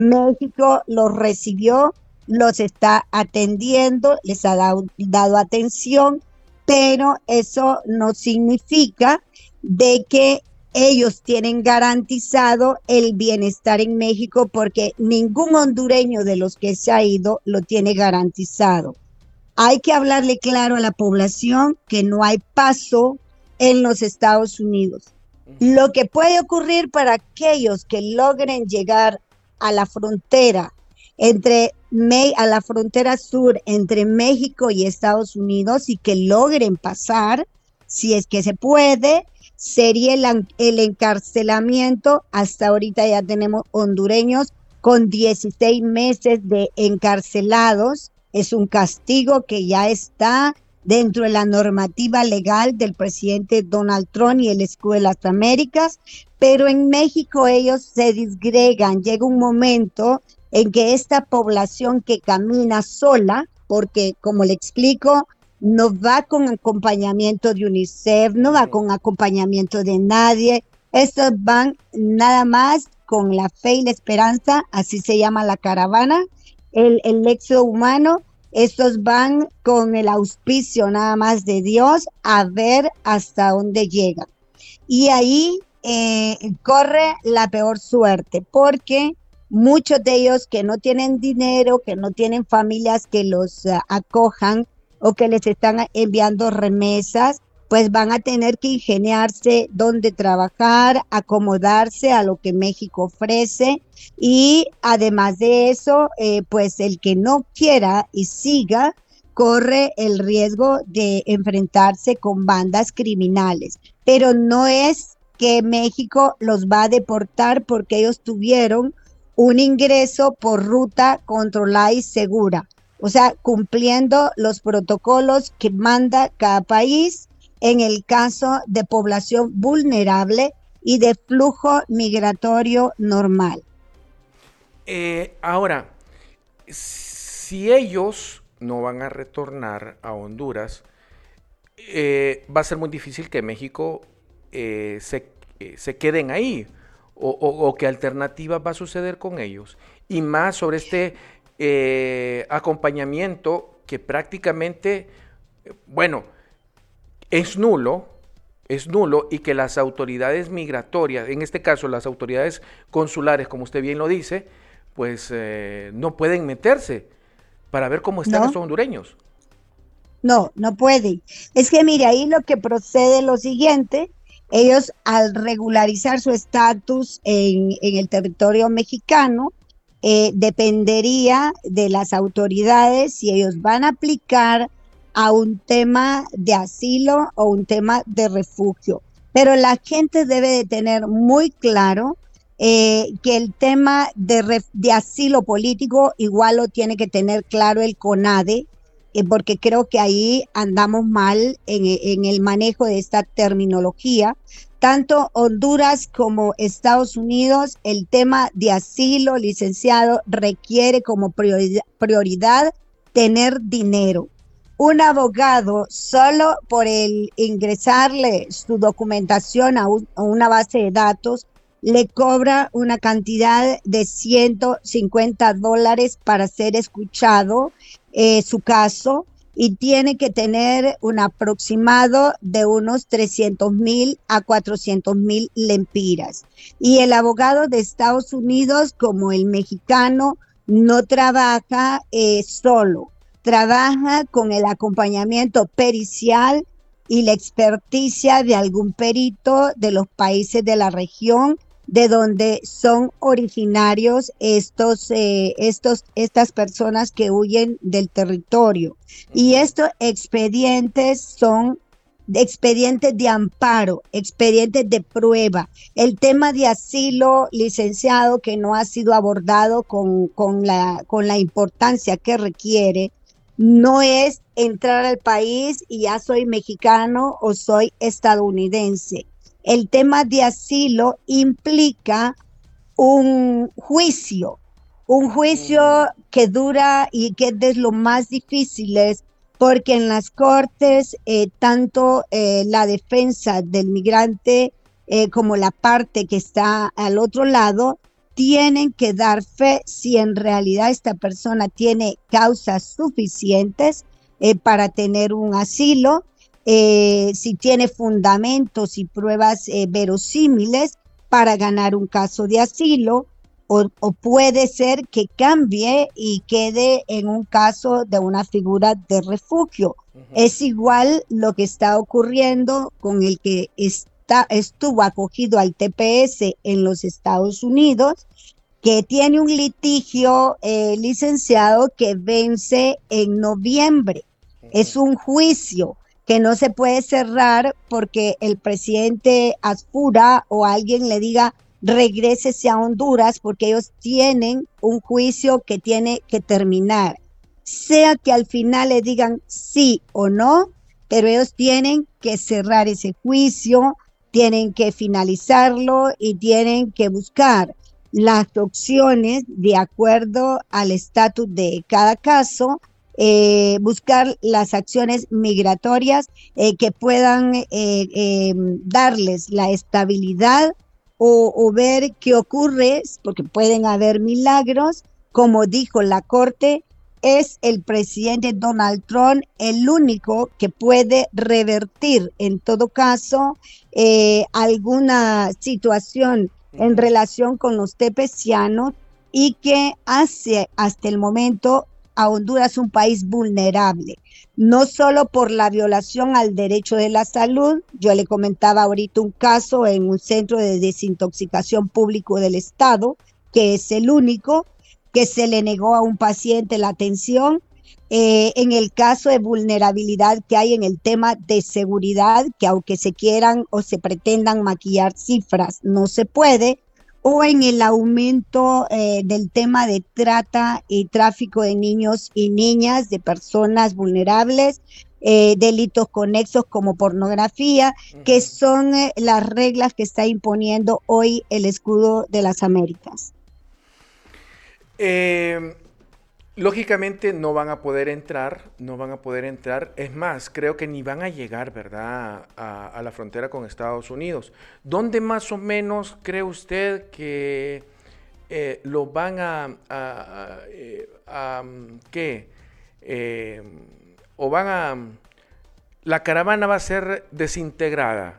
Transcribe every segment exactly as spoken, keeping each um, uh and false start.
México los recibió, los está atendiendo, les ha dado, dado atención, pero eso no significa de que ellos tienen garantizado el bienestar en México porque ningún hondureño de los que se ha ido lo tiene garantizado. Hay que hablarle claro a la población que no hay paso en los Estados Unidos. Ujú. Lo que puede ocurrir para aquellos que logren llegar a la frontera entre a la frontera sur entre México y Estados Unidos y que logren pasar, si es que se puede, sería el, el encarcelamiento. Hasta ahorita ya tenemos hondureños con dieciséis meses de encarcelados. Es un castigo que ya está dentro de la normativa legal del presidente Donald Trump y el Escudo de las Américas, pero en México ellos se disgregan. Llega un momento en que esta población que camina sola, porque como le explico, no va con acompañamiento de UNICEF, no va Ujú. con acompañamiento de nadie, estos van nada más con la fe y la esperanza, así se llama la caravana, el, el éxodo humano. Estos van con el auspicio nada más de Dios a ver hasta dónde llegan. Y ahí eh, corre la peor suerte, porque muchos de ellos que no tienen dinero, que no tienen familias que los uh, acojan o que les están enviando remesas, pues van a tener que ingeniarse dónde trabajar, acomodarse a lo que México ofrece y además de eso, eh, pues el que no quiera y siga corre el riesgo de enfrentarse con bandas criminales, pero no es que México los va a deportar porque ellos tuvieron un ingreso por ruta controlada y segura, o sea, cumpliendo los protocolos que manda cada país en el caso de población vulnerable y de flujo migratorio normal. Eh, ahora, si ellos no van a retornar a Honduras, eh, va a ser muy difícil que México eh, se, eh, se queden ahí. O, o- o qué alternativa va a suceder con ellos. Y más sobre este eh, acompañamiento que prácticamente, eh, bueno, es nulo, es nulo y que las autoridades migratorias, en este caso las autoridades consulares, como usted bien lo dice, pues eh, no pueden meterse para ver cómo están ¿No? estos hondureños. No, no puede. Es que mire, ahí lo que procede es lo siguiente, ellos al regularizar su estatus en, en el territorio mexicano, eh, dependería de las autoridades si ellos van a aplicar a un tema de asilo o un tema de refugio. Pero la gente debe de tener muy claro eh, que el tema de, ref- de asilo político igual lo tiene que tener claro el CONADE, eh, porque creo que ahí andamos mal en, en el manejo de esta terminología. Tanto Honduras como Estados Unidos, el tema de asilo, licenciado, requiere como prioridad, prioridad tener dinero. Un abogado, solo por el ingresarle su documentación a, un, a una base de datos, le cobra una cantidad de ciento cincuenta dólares para ser escuchado eh, su caso y tiene que tener un aproximado de unos trescientos mil a cuatrocientos mil lempiras. Y el abogado de Estados Unidos, como el mexicano, no trabaja eh, solo, trabaja con el acompañamiento pericial y la experticia de algún perito de los países de la región de donde son originarios estos, eh, estos, estas personas que huyen del territorio. Y Ujú. estos expedientes son expedientes de amparo, expedientes de prueba. El tema de asilo, licenciado, que no ha sido abordado con, con, la, con la importancia que requiere, no es entrar al país y ya soy mexicano o soy estadounidense. El tema de asilo implica un juicio, un juicio Ujú. que dura y que es de lo más difíciles porque en las cortes eh, tanto eh, la defensa del migrante eh, como la parte que está al otro lado tienen que dar fe si en realidad esta persona tiene causas suficientes eh, para tener un asilo, eh, si tiene fundamentos y pruebas eh, verosímiles para ganar un caso de asilo, o, o puede ser que cambie y quede en un caso de una figura de refugio. Uh-huh. Es igual lo que está ocurriendo con el que está, estuvo acogido al T P S en los Estados Unidos, que tiene un litigio, eh, licenciado, que vence en noviembre. Uh-huh. Es un juicio que no se puede cerrar porque el presidente Aspura o alguien le diga regrésese a Honduras, porque ellos tienen un juicio que tiene que terminar. Sea que al final le digan sí o no, pero ellos tienen que cerrar ese juicio, tienen que finalizarlo y tienen que buscar las opciones de acuerdo al estatus de cada caso, eh, buscar las acciones migratorias eh, que puedan eh, eh, darles la estabilidad o, o ver qué ocurre, porque pueden haber milagros. Como dijo la Corte, es el presidente Donald Trump el único que puede revertir en todo caso eh, alguna situación en relación con los tepecianos, y que hace hasta el momento a Honduras un país vulnerable, no solo por la violación al derecho de la salud. Yo le comentaba ahorita un caso en un centro de desintoxicación público del estado, que es el único, que se le negó a un paciente la atención. Eh, en el caso de vulnerabilidad que hay en el tema de seguridad, que aunque se quieran o se pretendan maquillar cifras, no se puede, o en el aumento eh, del tema de trata y tráfico de niños y niñas, de personas vulnerables, eh, delitos conexos como pornografía, uh-huh. que son eh, las reglas que está imponiendo hoy el escudo de las Américas. Eh... Lógicamente no van a poder entrar, no van a poder entrar, es más, creo que ni van a llegar, ¿verdad?, a, a la frontera con Estados Unidos. ¿Dónde más o menos cree usted que eh, lo van a, a, a, a ¿qué? Eh, o van a, la caravana va a ser desintegrada?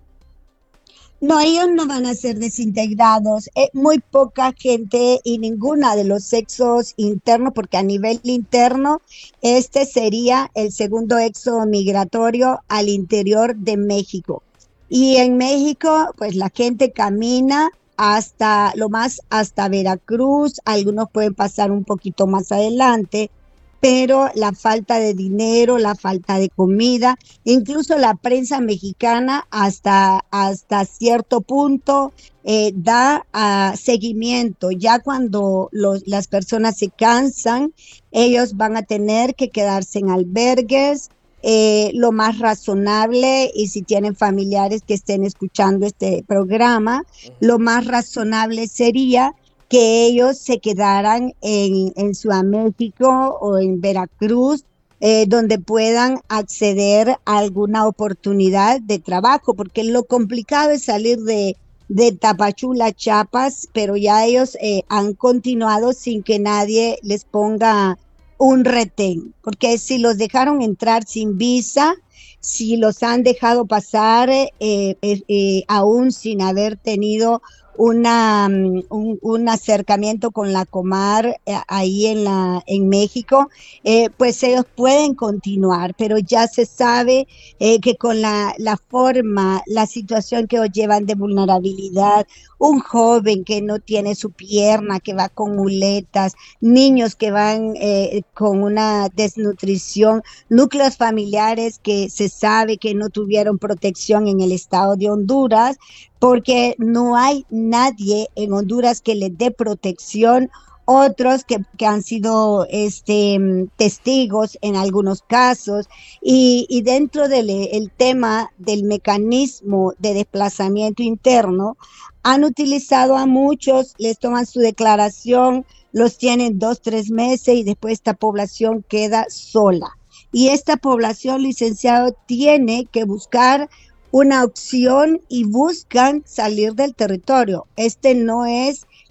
No, ellos no van a ser desintegrados. Eh, muy poca gente y ninguna de los sexos internos, porque a nivel interno, este sería el segundo éxodo migratorio al interior de México. Y en México, pues la gente camina hasta lo más hasta Veracruz, algunos pueden pasar un poquito más adelante, pero la falta de dinero, la falta de comida, incluso la prensa mexicana hasta, hasta cierto punto eh, da uh, seguimiento. Ya cuando los, las personas se cansan, ellos van a tener que quedarse en albergues. Eh, lo más razonable, y si tienen familiares que estén escuchando este programa, uh-huh. lo más razonable sería que ellos se quedaran en, en Ciudad México o en Veracruz, eh, donde puedan acceder a alguna oportunidad de trabajo, porque lo complicado es salir de, de Tapachula, Chiapas, pero ya ellos eh, han continuado sin que nadie les ponga un retén, porque si los dejaron entrar sin visa, si los han dejado pasar eh, eh, eh, aún sin haber tenido una, un, un acercamiento con la Comar eh, ahí en, la, en México, eh, pues ellos pueden continuar, pero ya se sabe eh, que con la, la forma, la situación que ellos llevan de vulnerabilidad, un joven que no tiene su pierna, que va con muletas, niños que van eh, con una desnutrición, núcleos familiares que se sabe que no tuvieron protección en el estado de Honduras, porque no hay nadie en Honduras que les dé protección, otros que, que han sido este, testigos en algunos casos, y, y dentro del el tema del mecanismo de desplazamiento interno, han utilizado a muchos, les toman su declaración, los tienen dos, tres meses y después esta población queda sola. Y esta población, licenciado, tiene que buscar una opción y buscan salir del territorio. Este no es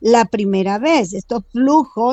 la primera vez. Estos flujos